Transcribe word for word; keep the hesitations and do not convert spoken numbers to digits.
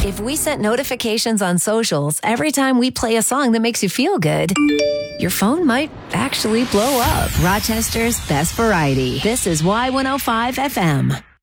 If we set notifications on socials every time we play a song that makes you feel good, your phone might actually blow up. Rochester's best variety. This is Y one oh five F M.